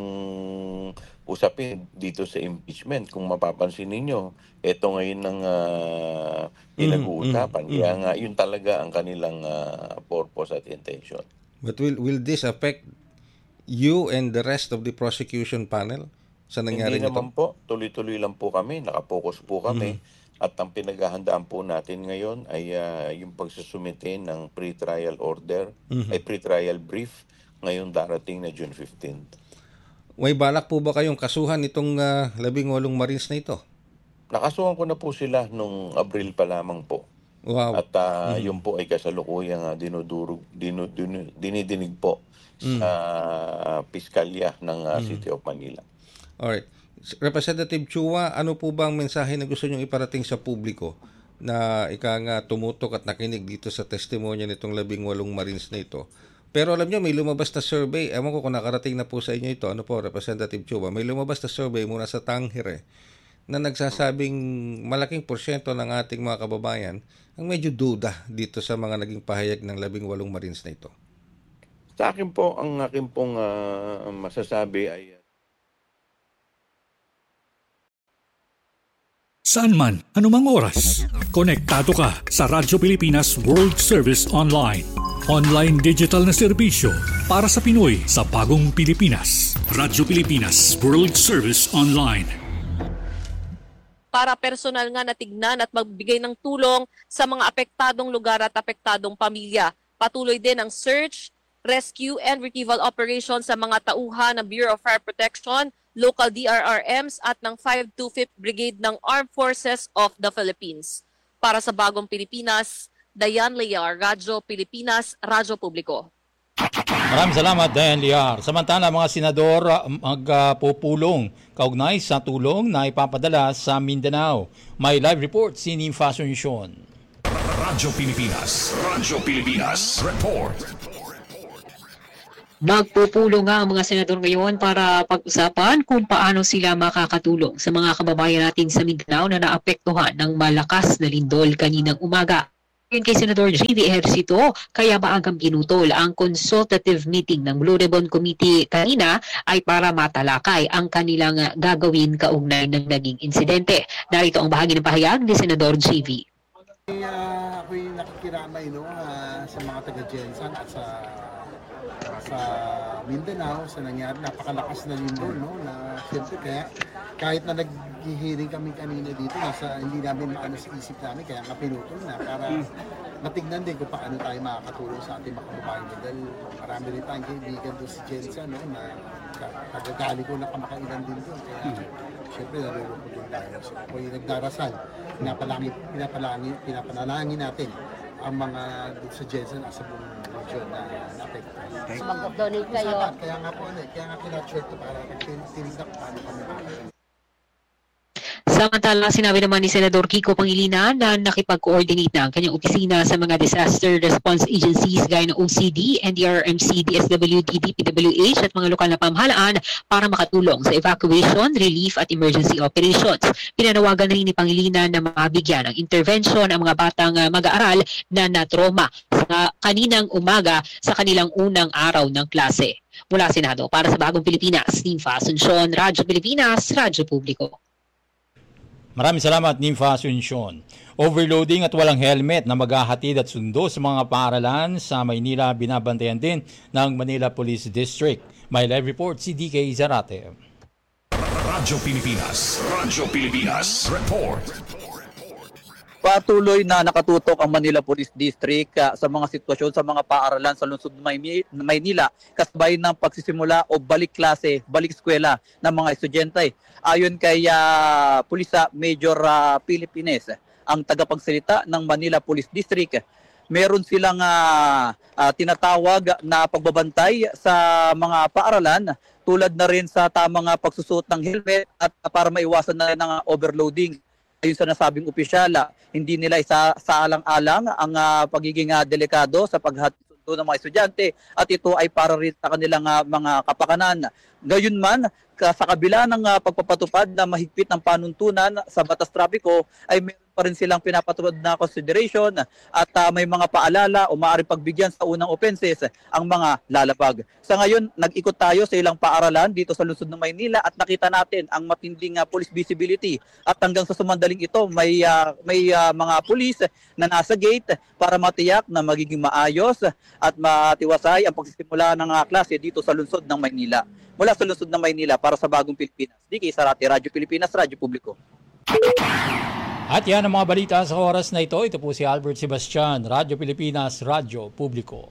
usapin dito sa impeachment. Kung mapapansin ninyo, ito ngayon ng uh, pinag-uusapan. Mm-hmm. Kaya nga, yun talaga ang kanilang uh, purpose at intention. But will will this affect you and the rest of the prosecution panel sa nangyari nito? Hindi nito? naman po. Tuloy-tuloy lang po kami. Nakapokus po kami. Mm-hmm. At ang pinaghahandaan po natin ngayon ay uh, yung pagsusumite ng pre-trial order, mm-hmm. ay pre-trial brief ngayong darating na June fifteenth. May balak po ba kayong kasuhan itong uh, labing walong Marines na ito? Nakasuhan ko na po sila nung Abril pa lamang po. Wow. At uh, mm. yun po ay kasalukuyang uh, dinudurog, dinu, dinu, dinidinig po mm. sa uh, piskalya ng uh, mm. City of Manila. Alright. Representative Chua, ano po ba ang mensahe na gusto nyong iparating sa publiko na ika nga tumutok at nakinig dito sa testimonya nitong labing walong Marines na ito? Pero alam nyo, may lumabas na survey. Ewan ko kung nakarating na po sa inyo ito. Ano po, Representative Chua? May lumabas na survey mula sa Tanghire na nagsasabing malaking porsyento ng ating mga kababayan ang medyo duda dito sa mga naging pahayag ng labing walong Marines na ito. Sa akin po, ang akin pong uh, masasabi ay saan man, anumang oras, konektado ka sa Radyo Pilipinas World Service Online. Online digital na serbisyo para sa Pinoy sa bagong Pilipinas. Radyo Pilipinas World Service Online. Para personal nga natignan at magbigay ng tulong sa mga apektadong lugar at apektadong pamilya. Patuloy din ang search, rescue and retrieval operation sa mga tauhan ng Bureau of Fire Protection local D R R Ms at ng five twenty-fifth Brigade ng Armed Forces of the Philippines. Para sa Bagong Pilipinas, Dayan Liar, Radyo Pilipinas, Radyo Publiko. Maraming salamat, Dayan Liar. Samantala, mga senador magpupulong uh, kaugnay sa tulong na ipapadala sa Mindanao. May live report si Nympha Asuncion. Radyo Pilipinas, Radyo Pilipinas, report. Magpupulong nga ang mga senador ngayon para pag-usapan kung paano sila makakatulong sa mga kababayan natin sa Mindanao na naapektuhan ng malakas na lindol kaninang umaga. Ayon kay Senador G V Ejercito, kaya maagang pinutol ang consultative meeting ng Blue Ribbon Committee kanina ay para matalakay ang kanilang gagawin kaugnay ng naging insidente. Narito ang bahagi ng pahayag ni Senador G V. Uh, ako'y nakikiramay no, uh, sa mga taga-Jensan at sa sa Mindanao sa nangyari, napakalakas na lindol no, na siyempre kaya kahit na nag-hearing kami kanina dito, nasa hindi namin maano sa isip namin, kaya nga pinutol na para matignan din kung paano tayo makakatulong sa ating mga kababayan dahil marami rin tayong kaibigan doon si Jensen no, na kagagali ko na kamakailan din doon, kaya siyempre nalulungkot doon tayo. So ako'y nagdarasal, pinapalangin, pinapalangin, pinapanalangin natin ang mga doon sa Jensen at sa buong region na naapektuhan. Mag-donate kayo. Kaya nga po, kaya nga pinatshare ito para tinig na paano kami makakaya. Samantala, sinabi naman ni Senador Kiko Pangilinan na nakipag-coordinate na ang kanyang opisina sa mga disaster response agencies gaya ng O C D, N D R R M C, D S W D, D P W H at mga lokal na pamahalaan para makatulong sa evacuation, relief at emergency operations. Pinanawagan na rin ni Pangilinan na mabigyan ng intervention ang mga batang mag-aaral na natroma sa kaninang umaga sa kanilang unang araw ng klase. Mula Senado, para sa Bagong Pilipinas, Nympha Asuncion, Radyo Pilipinas, Radyo Publiko. Maraming salamat, Nympha Asuncion. Overloading at walang helmet na maghahatid at sundo sa mga paaralan sa Maynila binabantayan din ng Manila Police District. May live report si D K Zarate. Radyo Pilipinas, Radyo Pilipinas, report. Patuloy na nakatutok ang Manila Police District uh, sa mga sitwasyon sa mga paaralan sa lungsod ng Maynila kasabay ng pagsisimula o balik klase, balik eskwela ng mga estudyante. Ayon kay uh, Pulisa Major uh, Pilipines, ang tagapagsalita ng Manila Police District, meron silang uh, uh, tinatawag na pagbabantay sa mga paaralan tulad na rin sa tamang uh, pagsusuot ng helmet at uh, para maiwasan na rin ng uh, overloading. Ayon sa nasabing opisyala, hindi nila isa sa alang-alang ang uh, pagiging uh, delikado sa paghatid ng mga estudyante at ito ay para rin sa kanilang uh, mga kapakanan. Gayunman, sa kabila ng uh, pagpapatupad na mahigpit ng panuntunan sa batas trapiko ay meron pa rin silang pinapatupad na consideration at uh, may mga paalala o maaaring pagbigyan sa unang offenses ang mga lalabag. Sa ngayon, nag-ikot tayo sa ilang paaralan dito sa lungsod ng Maynila at nakita natin ang matinding uh, police visibility at hanggang sa sumandaling ito may, uh, may uh, mga police na nasa gate para matiyak na magiging maayos at matiwasay ang pagsisimula ng uh, klase dito sa lungsod ng Maynila. Mula sa lungsod ng Maynila para sa Bagong Pilipinas, D K Zarate, Radyo Pilipinas, Radyo Publiko. At yan ang mga balita sa oras na ito. Ito po si Albert Sebastian, Radyo Pilipinas, Radyo Publiko.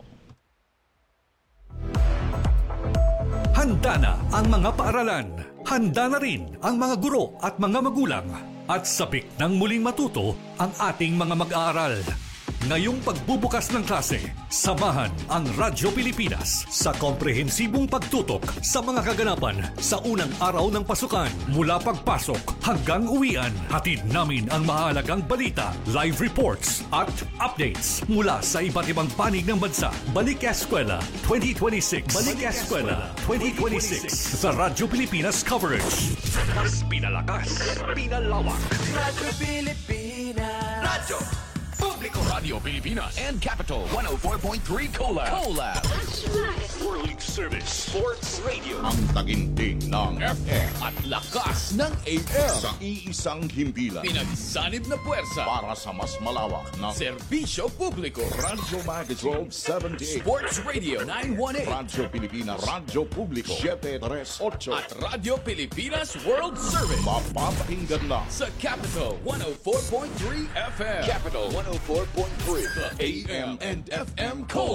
Handa na ang mga paaralan. Handa na rin ang mga guro at mga magulang. At sabik ng muling matuto ang ating mga mag-aaral. Ngayong pagbubukas ng klase, samahan ang Radyo Pilipinas sa komprehensibong pagtutok sa mga kaganapan sa unang araw ng pasukan. Mula pagpasok hanggang uwian, hatid namin ang mahalagang balita, live reports at updates mula sa iba't ibang panig ng bansa. Balik Eskwela twenty twenty-six. Balik Eskwela twenty twenty-six sa Radyo Pilipinas coverage. Mas pinalakas, pinalawak. Radyo Pilipinas. Radyo Publiko, Radio Pilipinas and Capital one oh four point three Collab. Collab. World Service Sports Radio. Ang taginting ng F M at lakas ng A M. Sa iisang himpilan. Pinagsanib na puwersa para sa mas malawak na serbisyo publiko. Radyo Magic twelve seventy-eight. Sports Radio nine eighteen. Radyo Pilipinas. Radyo Publiko seven thirty-eight. At Radyo Pilipinas World Service. Mapapakinggan na sa Capital one oh four point three F M. Capital one oh four point three. The A M and F M Collab.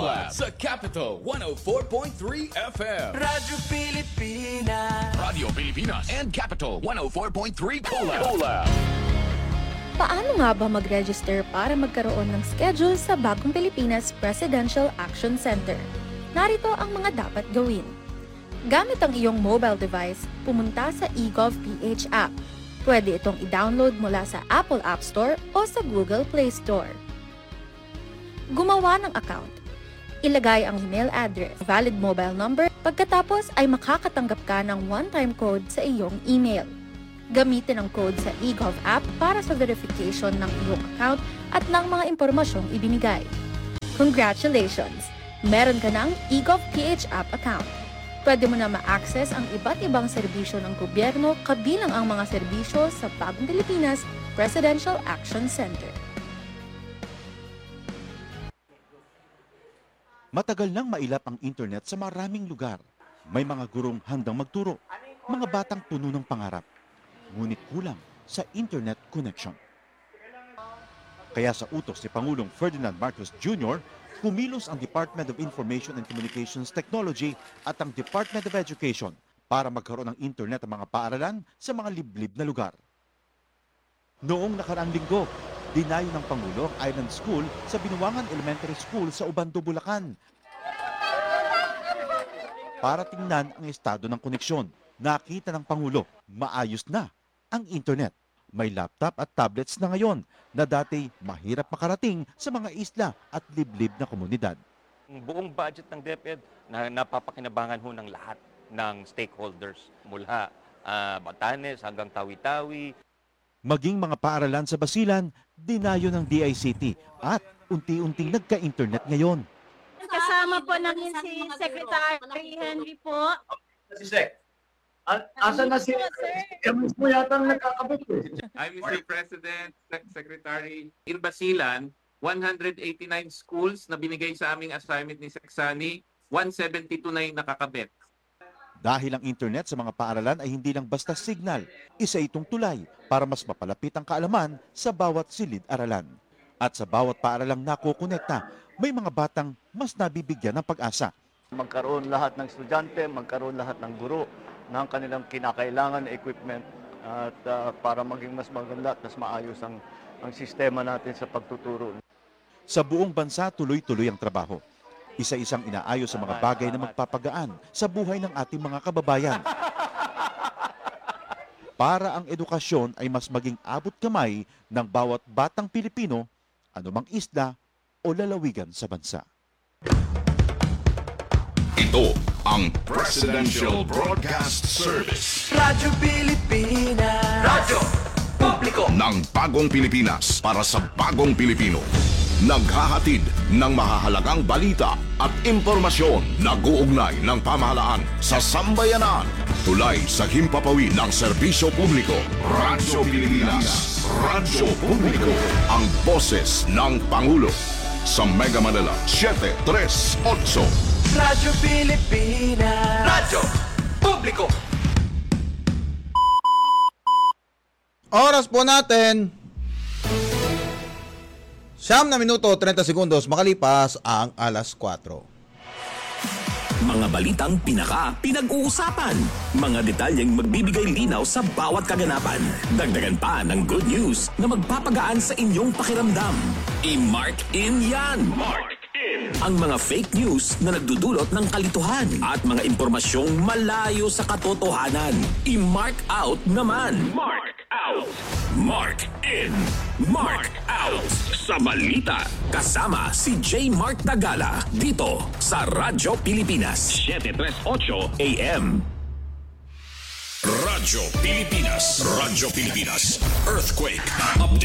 COLAB sa Capital one oh four point three F M. Radyo Pilipinas. Radio Pilipinas and Capital one oh four point three COLAB. COLAB. Paano nga ba mag-register para magkaroon ng schedule sa Bagong Pilipinas Presidential Action Center? Narito ang mga dapat gawin. Gamit ang iyong mobile device, pumunta sa eGovPH app. Pwede itong i-download mula sa Apple App Store o sa Google Play Store. Gumawa ng account. Ilagay ang email address, valid mobile number, pagkatapos ay makakatanggap ka ng one-time code sa iyong email. Gamitin ang code sa eGov app para sa verification ng iyong account at ng mga impormasyong ibinigay. Congratulations! Meron ka ng eGovPH app account. Pwede mo na ma-access ang iba't ibang serbisyo ng gobyerno kabilang ang mga serbisyo sa Bagong Pilipinas Presidential Action Center. Matagal nang mailap ang internet sa maraming lugar. May mga gurong handang magturo, mga batang puno ng pangarap. Ngunit kulang sa internet connection. Kaya sa utos ni Pangulong Ferdinand Marcos Junior, kumilos ang Department of Information and Communications Technology at ang Department of Education para magkaroon ng internet ang mga paaralan sa mga liblib na lugar. Noong nakaraang linggo, dinayo ng Pangulo ang Island School sa Binuangan Elementary School sa Ubando, Bulacan. Para tingnan ang estado ng koneksyon, nakita ng Pangulo, maayos na ang internet. May laptop at tablets na ngayon na dati mahirap makarating sa mga isla at liblib na komunidad. Ang buong budget ng DepEd na napapakinabangan ho ng lahat ng stakeholders mula uh, Batanes hanggang Tawi-Tawi. Maging mga paaralan sa Basilan, dinayo ng D I C T at unti-unting nagka-internet ngayon. Kasama po namin si Secretary Henry po. Si Sec. Asa na si Emis mo yata ang nagkakabit eh. I'm Mister President, Secretary. In Basilan, one hundred eighty-nine schools na binigay sa aming assignment ni Seksani, one seventy-two na yung nakakabit. Dahil ang internet sa mga paaralan ay hindi lang basta signal, isa itong tulay para mas mapalapit ang kaalaman sa bawat silid-aralan. At sa bawat paaralang nakukonekta, may mga batang mas nabibigyan ng pag-asa. Magkaroon lahat ng estudyante, magkaroon lahat ng guro ng kanilang kinakailangan na equipment at uh, para maging mas maganda at mas maayos ang, ang sistema natin sa pagtuturo. Sa buong bansa, tuloy-tuloy ang trabaho. Isa-isang inaayos sa mga bagay na magpapagaan sa buhay ng ating mga kababayan. Para ang edukasyon ay mas maging abot kamay ng bawat batang Pilipino, anumang isla o lalawigan sa bansa. Ito ang Presidential Broadcast Service. Radyo Pilipinas. Radyo Publiko ng Bagong Pilipinas para sa Bagong Pilipino. Naghahatid ng mahahalagang balita at impormasyon na guugnay ng pamahalaan sa sambayanan. Tulay sa himpapawid ng serbisyo publiko. Radyo Pilipinas. Radyo Publiko. Ang boses ng Pangulo. Sa Mega Manila, seven three eight. Radyo Pilipinas. Radyo Publiko. Oras po natin siyam na minuto, trenta segundos makalipas ang alas kwatro. Mga balitang pinaka pinag-uusapan. Mga detalyeng magbibigay linaw sa bawat kaganapan. Dagdagan pa ng good news na magpapagaan sa inyong pakiramdam. I-mark in yan. Mark in. Ang mga fake news na nagdudulot ng kalituhan at mga impormasyong malayo sa katotohanan. I-mark out naman. Mark out. Mark in. Mark out. Sa balita, kasama si J. Mark Tagala dito sa Radyo Pilipinas seven three eight A M. Radyo Pilipinas. Radyo Pilipinas. Earthquake Update.